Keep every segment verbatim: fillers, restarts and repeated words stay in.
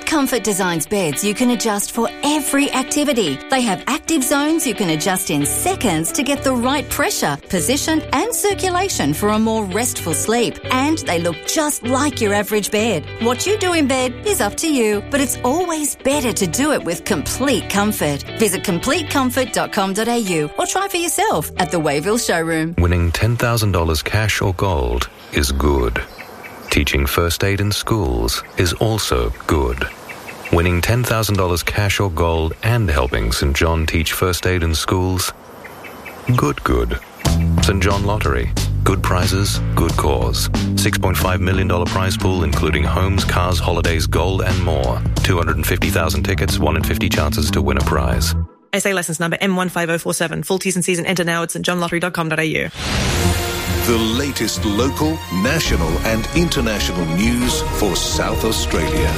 Comfort designs beds you can adjust for every activity. They have active zones you can adjust in seconds to get the right pressure, position and circulation for a more restful sleep. And they look just like your average bed. What you do in bed is up to you, but it's always better to do it with Complete Comfort. Visit complete comfort dot com dot a u or try for yourself at the Wayville showroom. Winning ten thousand dollars cash or gold is good. Teaching first aid in schools is also good. Winning ten thousand dollars cash or gold and helping Saint John teach first aid in schools? Good, good. Saint John Lottery. Good prizes, good cause. six point five million dollars prize pool including homes, cars, holidays, gold and more. two hundred fifty thousand tickets, one in fifty chances to win a prize. S A licence number M one five oh four seven. Full T's and C's and enter now at st john lottery dot com dot a u. The latest local, national and international news for South Australia.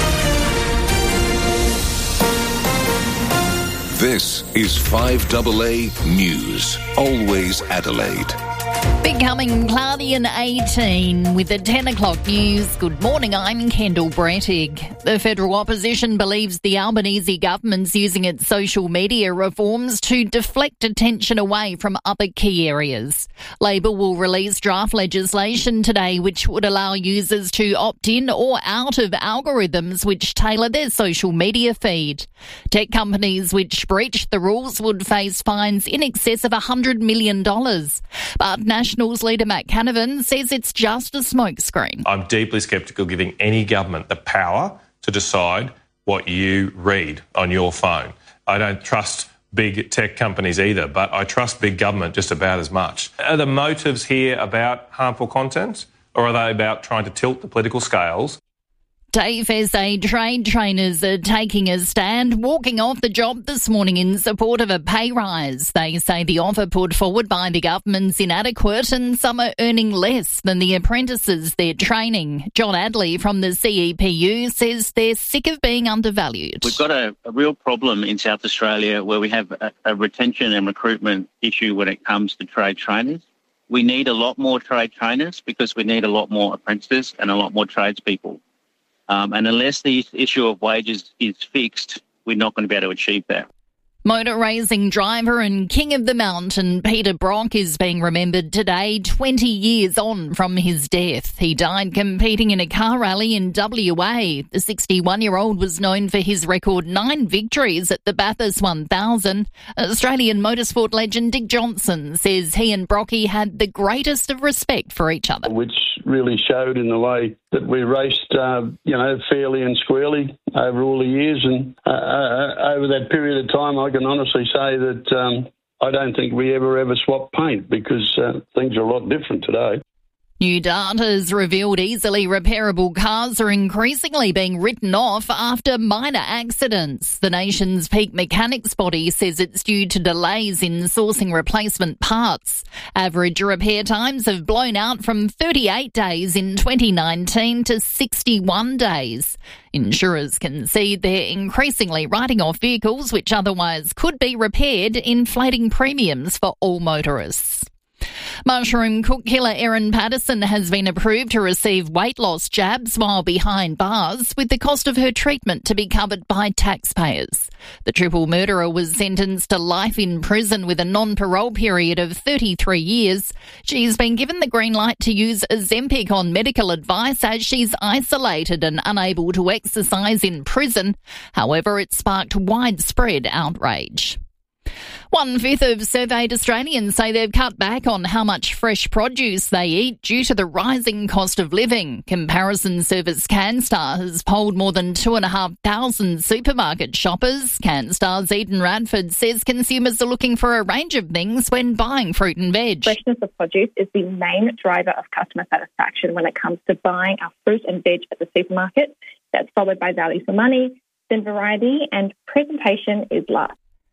This is five A A News, always Adelaide. Becoming cloudy and eighteen with the ten o'clock news. Good morning, I'm Kendall Brettig. The federal opposition believes the Albanese government's using its social media reforms to deflect attention away from other key areas. Labor will release draft legislation today which would allow users to opt in or out of algorithms which tailor their social media feed. Tech companies which breach the rules would face fines in excess of one hundred million dollars. But Nationals leader Matt Canavan says it's just a smokescreen. I'm deeply sceptical giving any government the power to decide what you read on your phone. I don't trust big tech companies either, but I trust big government just about as much. Are the motives here about harmful content, or are they about trying to tilt the political scales? TAFE S A trade trainers are taking a stand, walking off the job this morning in support of a pay rise. They say the offer put forward by the government's inadequate and some are earning less than the apprentices they're training. John Adley from the C E P U says they're sick of being undervalued. We've got a, a real problem in South Australia where we have a, a retention and recruitment issue when it comes to trade trainers. We need a lot more trade trainers because we need a lot more apprentices and a lot more tradespeople. Um, and unless the issue of wages is fixed, we're not going to be able to achieve that. Motor racing driver and king of the mountain Peter Brock is being remembered today, twenty years on from his death. He died competing in a car rally in W A. The sixty-one-year-old was known for his record nine victories at the Bathurst one thousand. Australian motorsport legend Dick Johnson says he and Brocky had the greatest of respect for each other. Which really showed in the way that we raced, uh, you know, fairly and squarely over all the years. And uh, uh, over that period of time, I can honestly say that um, I don't think we ever, ever swapped paint because uh, things are a lot different today. New data has revealed easily repairable cars are increasingly being written off after minor accidents. The nation's peak mechanics body says it's due to delays in sourcing replacement parts. Average repair times have blown out from thirty-eight days in twenty nineteen to sixty-one days. Insurers concede they're increasingly writing off vehicles which otherwise could be repaired, inflating premiums for all motorists. Mushroom cook killer Erin Patterson has been approved to receive weight loss jabs while behind bars, with the cost of her treatment to be covered by taxpayers. The triple murderer was sentenced to life in prison with a non-parole period of thirty-three years. She's been given the green light to use Ozempic on medical advice as she's isolated and unable to exercise in prison. However, it sparked widespread outrage. One-fifth of surveyed Australians say they've cut back on how much fresh produce they eat due to the rising cost of living. Comparison service CanStar has polled more than two and a half thousand supermarket shoppers. CanStar's Eden Radford says consumers are looking for a range of things when buying fruit and veg. Freshness of produce is the main driver of customer satisfaction when it comes to buying our fruit and veg at the supermarket. That's followed by value for money, then variety, and presentation is last.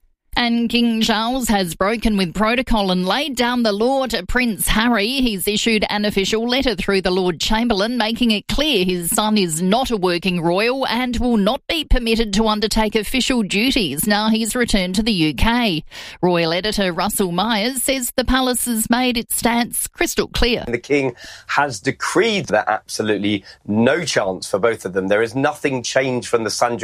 And King Charles has broken with protocol and laid down the law to Prince Harry. He's issued an official letter through the Lord Chamberlain making it clear his son is not a working royal and will not be permitted to undertake official duties now he's returned to the U K. Royal editor Russell Myers says the palace has made its stance crystal clear. The King has decreed that absolutely no chance for both of them. There is nothing changed from the Sandringham